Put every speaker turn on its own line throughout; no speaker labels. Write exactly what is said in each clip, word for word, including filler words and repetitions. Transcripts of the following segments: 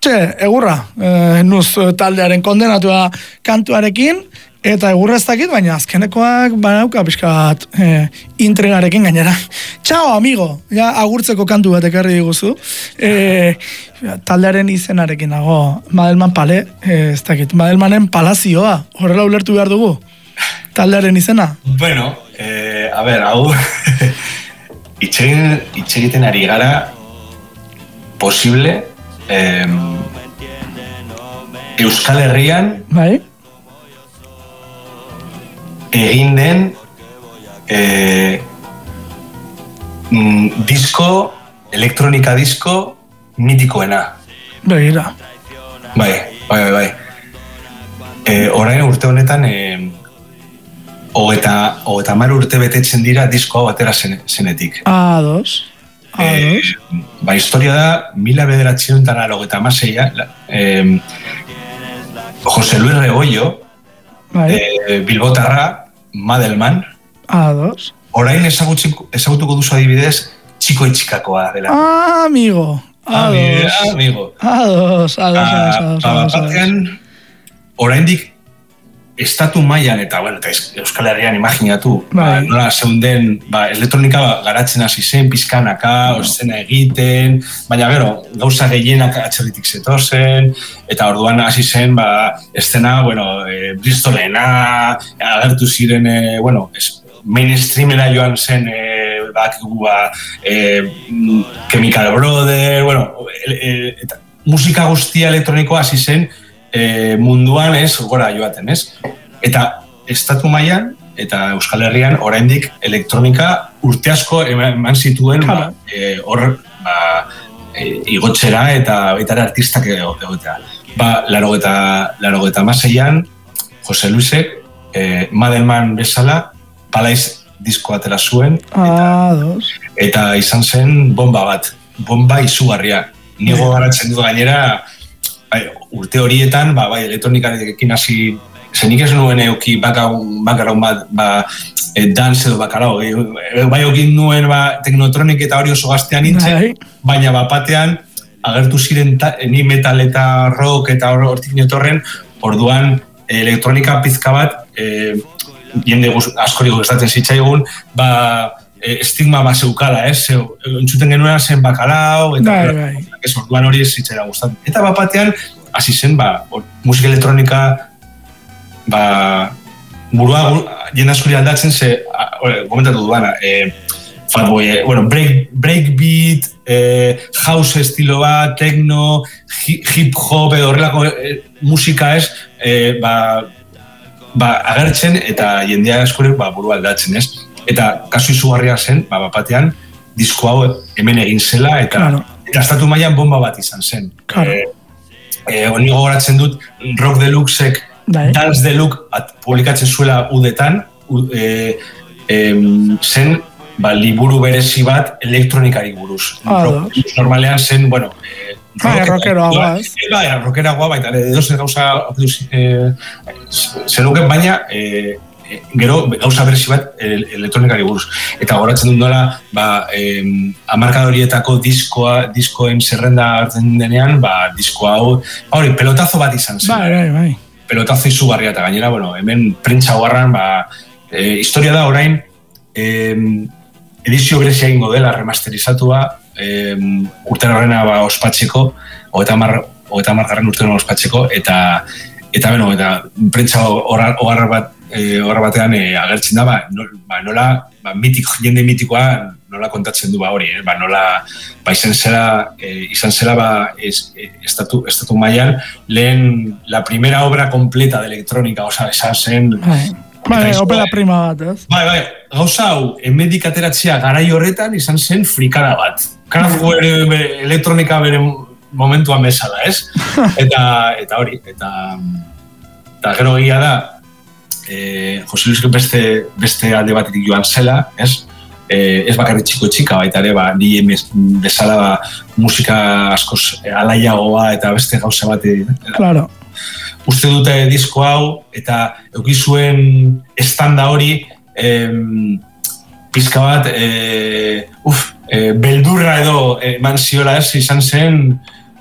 Hortxe, egurra, e, nuz taldearen kondenatua kantuarekin, eta egurra ez dakit, baina azkenekoak banauka pixkat e, intrigarekin gainera. Txao, amigo! Ja, agurtzeko kantu bat ekarri diguzu. E, taldearen izenarekin nago, Madelman Pale, e, ez dakit, Madelmanen Palazioa, horrela ulertu behar dugu. Taldearen izena?
Bueno, eh, a ver, hau itxegiten ari gara posible eh, Euskal Herrian
bai?
egin den eh, mm, disko, elektronika disko mitikoena.
Begira.
Bai, bai, bai, bai. Eh, orain urte honetan eh, Ogeta, ogeta mar urte betetzen dira disko hau atera zen, zenetik.
Ados. Ados.
E, ba, historia da, mila bederatzen dara ogeta amaseia, e, Jose Luis Regoio, e, Bilbotarra, Madelman.
Ados.
Orain ezagutuko duzu adibidez, txiko itxikakoa dela.
Ah, amigo. Ados.
Amigo.
Ados, ados, ados, ados, ados.
Oraindik estatu mailan eta, bueno, eta Euskal Herrian imaginatu, ba, nola zeunden, ba, elektronika garatzen hasi zen, pizkanaka, no. Ozena egiten, baina gero, gauza gehienak atxerritik zetozen, eta orduan hasi zen, ba, estena, bueno, e, Bristolena, agertu ziren, e, bueno, es, mainstreamera joan zen, e, bakigu, ba, e, Chemical Brothers, bueno, e, e, eta, musika guztia elektronikoa hasi zen, E, munduan ez, gora joaten ez. Eta estatu mailan eta Euskal Herrian oraindik elektronika urte asko eman zituen ba, e, hor ba, e, igotzera eta baita artistak egotea. Ba, larogeta hamaseian Jose Luisek e, Madelman bezala Palaiz disko atera zuen eta, eta izan zen bomba bat, bomba izugarria. Nigo garatzen dut gainera bai, urte horietan, ba, bai, elektronikarekin hasi, zenik ez nuen euki bakarraun bat, ba, e, dance edo bakarau, e, bai eukin nuen ba, teknotronik eta hori oso gaztean nintzen, baina bapatean agertu ziren ta, ni metal eta rock eta hortik netorren, orduan elektronika pizka bat, e, jende askori gustatzen zitzaigun, ba, e, estigma bat zeukala, ez? Eh? Entzuten genuen zen bakalau, eta
bai, bai.
Ez, orduan hori ez zitzaira gustatzen. Eta bapatean, hasi zen, ba, musika elektronika, ba, burua, jende askori aldatzen, ze, komentatu duana, e, Fatboy, e, bueno, break, breakbeat, e, house estilo bat, techno, hip hop, edo horrelako e, musika ez, e, ba, ba, agertzen, eta jendea askori ba, burua aldatzen ez. Eta kasu izugarria zen, ba, bapatean, disko hau hemen egin zela, eta, claro. Eta estatu mailan bomba bat izan zen.
Claro.
E, e, Oni gogoratzen dut, Rock Deluxek, Dance Deluxe publikatzen zuela udetan, e, e, zen ba, liburu berezi bat elektronikari buruz. Rock, normalean zen, bueno, e,
Bai, rockeroa guaz.
Bai, rockeroa guaz, baita, edo zen gauza e, zenuken, baina e, gero gauza berezi bat elektronikari buruz. Eta goratzen dut nola, ba, eh, amarkadorietako diskoa, diskoen zerrenda hartzen denean, ba, disko hau, hori, pelotazo bat izan zen.
Bai, bai, bai.
Pelotazo izugarria, eta gainera, bueno, hemen prentsa guarran, ba, eh, historia da orain, eh, edizio berezia egingo dela, remasterizatua, eh, urten horrena ba, ospatzeko, hogeita hamar garren urten ospatzeko, eta, eta, bueno, eta prentsa hogar bat, E, horra batean e, agertzen da, ba, no, ba, nola ba, mitik, jende mitikoa nola kontatzen du ba, hori, eh? Ba, nola ba, izan zela, e, izan zela ba, es, e, estatu, estatu mailan lehen la primera obra completa de elektronika, oza, esan zen
bai, bai, opera prima bat, ez?
Bai, bai, gauza hau, emedik ateratzea garai horretan izan zen frikada bat. Kraftwerk bere, elektronika bere momentuan bezala, ez? Eta, eta hori, eta, eta gero egia da, Eh, Jose Luis beste, beste alde batetik joan zela, ez? Eh, ez bakarrik txiko txika, baita ere, ba, ni bezala ba, musika askoz alaiagoa eta beste gauza bat.
Claro.
Uste dute disko hau, eta eukizuen estanda hori, eh, pizka bat, eh, uf, eh, beldurra edo eman ziola ez, izan zen,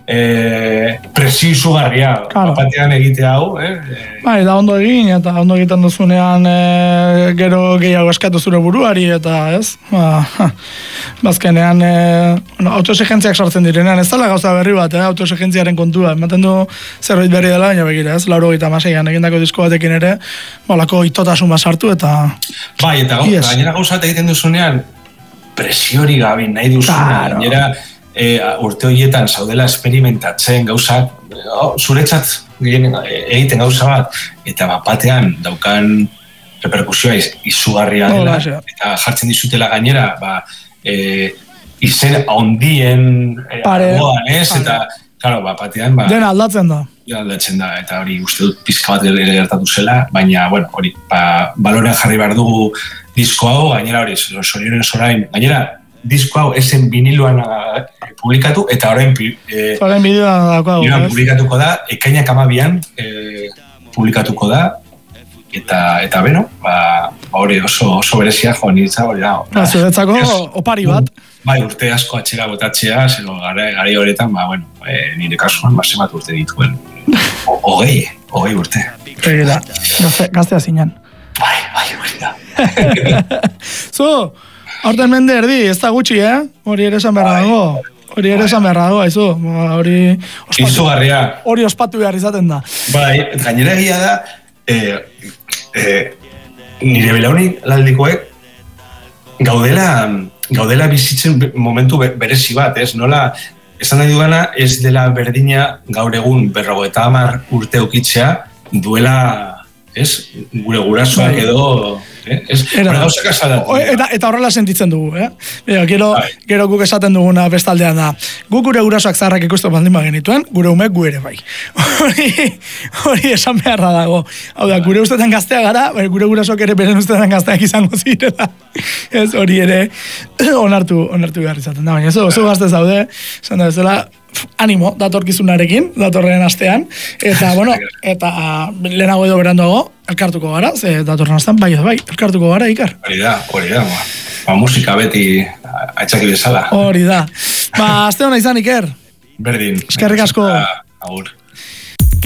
e, presio izugarria,
claro.
Batean egite hau, eh?
Bai, da ondo egin, eta ondo egiten duzunean e, gero gehiago eskatu zure buruari, eta ez? Ba, bazkenean, e, bueno, autoexigentziak sortzen direnean, ez dela gauza berri bat, eh? Autoexigentziaren kontua, ematen du zerbait berri dela, baina begira, ez? Lauro gita maseian egindako disko batekin ere, bolako itotasun bat sartu, eta...
Bai, eta gau, gainera gauzat egiten duzunean, presiori gabi nahi duzuna, claro. Gainera, E, urte horietan zaudela experimentatzen gauzak, oh, zuretzat egiten gauza bat, eta bat batean daukan reperkusioa iz, izugarria dela, oh, eta jartzen dizutela gainera, ba, e, izen ondien e, argoan, ez? Pare. Eta, claro, bat batean... Ba,
dena aldatzen da.
Ja, aldatzen da, eta hori uste dut pizka bat ere gertatu zela, baina, bueno, hori, ba, balorean jarri behar dugu disko hau, gainera hori, sorionen zorain, gainera, disko hau esen viniloan publikatu, eta orain e,
orain bideoan dago,
publikatuko da, ekainak amabian e, publikatuko da, eta, eta beno, ba, hori oso, oso berezia jo nitza, hori da.
Ba, zuretzako opari bat.
Bai, urte asko atxera botatzea, zero gari horretan, ba, bueno, e, nire kasuan, ba, zemat urte dituen. Ogei, ogei urte.
Egira, gazte, gaztea zinan.
Bai, bai, hori da.
Zu, aurten mende erdi, ez da gutxi, eh? Hori ere esan beharra dago. Hori ere esan beharra dago, haizu. Hori
izugarria.
Hori ospatu behar izaten da.
Bai, gainera egia da, eh, eh, nire belauni laldikoek gaudela, gaudela bizitzen momentu berezi bat, ez? Nola, esan nahi dugana, ez dela berdina gaur egun berrogeita hamar urte ukitzea, duela, ez? Gure gurasoak bai. Edo... Eh? Es, eta,
eta horrela sentitzen dugu, eh? Bera, gero, gero guk esaten duguna bestaldean da. Guk gure gurasoak zaharrak ikusten baldin bagenituen, gure umek gu ere bai. Hori, hori esan beharra dago. Hau da, gure ustetan gaztea gara, gure gurasoak ere beren ustetan gazteak izango zirela. Ez hori ere onartu, onartu behar izaten da. Baina, zu, zu gazte zaude, esan da bezala, animo, datorkizunarekin, datorren astean, eta, bueno, eta lehenago edo beranduago, elkartuko gara, ze datorren astean, bai edo bai, elkartuko gara, Ikar.
Hori da, hori da, ba, ba musika beti aitzaki bezala.
Hori da. Ba, aste hona izan, Iker.
Berdin.
Eskerrik asko.
Agur.